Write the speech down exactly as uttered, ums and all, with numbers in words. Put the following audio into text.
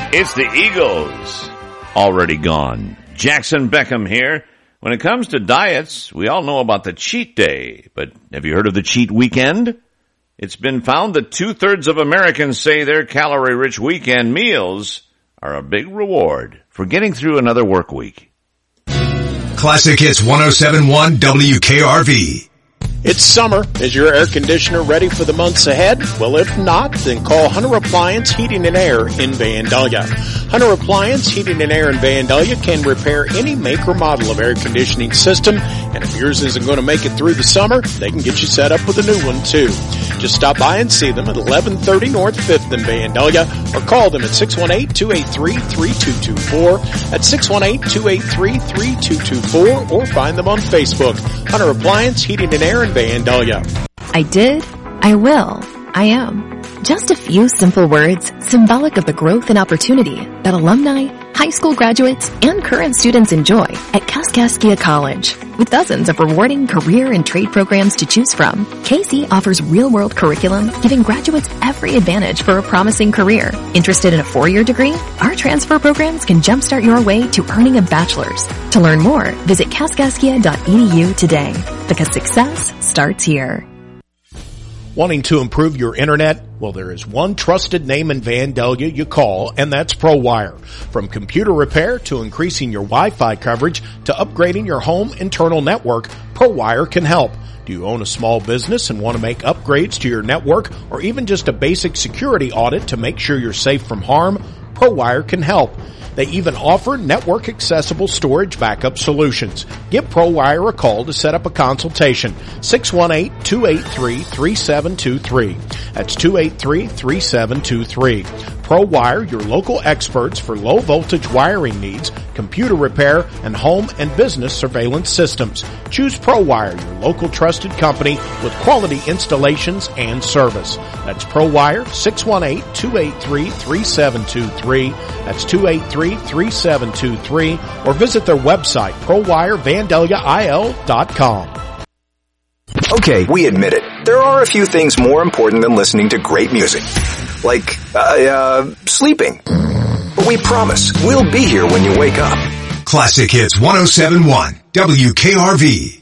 It's the Eagles. Already gone. Jackson Beckham here. When it comes to diets, we all know about the cheat day, but have you heard of the cheat weekend? It's been found that two-thirds of Americans say their calorie-rich weekend meals are a big reward for getting through another work week. Classic Hits one oh seven point one W K R V. It's summer. Is your air conditioner ready for the months ahead? Well, if not, then call Hunter Appliance Heating and Air in Vandalia. Hunter Appliance Heating and Air in Vandalia can repair any make or model of air conditioning system, and if yours isn't going to make it through the summer, they can get you set up with a new one, too. Just stop by and see them at eleven thirty North fifth in Vandalia, or call them at six one eight, two eight three, three two two four. That's six one eight, two eight three, three two two four, or find them on Facebook. Hunter Appliance Heating and Air in Vandalia. I did, I will, I am. Just a few simple words symbolic of the growth and opportunity that alumni, high school graduates, and current students enjoy at Kaskaskia College. With dozens of rewarding career and trade programs to choose from, K C offers real-world curriculum, giving graduates every advantage for a promising career. Interested in a four-year degree? Our transfer programs can jumpstart your way to earning a bachelor's. To learn more, visit kaskaskia dot e d u today, because success starts here. Wanting to improve your internet? Well, there is one trusted name in Vandalia you call, and that's ProWire. From computer repair to increasing your Wi-Fi coverage to upgrading your home internal network, ProWire can help. Do you own a small business and want to make upgrades to your network, or even just a basic security audit to make sure you're safe from harm? ProWire can help. They even offer network-accessible storage backup solutions. Give ProWire a call to set up a consultation. six one eight, two eight three, three seven two three. That's two eight three, three seven two three. ProWire, your local experts for low-voltage wiring needs, computer repair, and home and business surveillance systems. Choose ProWire, your local trusted company with quality installations and service. That's ProWire, six one eight, two eight three, three seven two three. That's two eight three, three seven two three. Or visit their website, pro wire vandalia I L dot com. Okay, we admit it. There are a few things more important than listening to great music. Like, uh, uh, sleeping. But we promise, we'll be here when you wake up. Classic Hits one oh seven point one W K R V.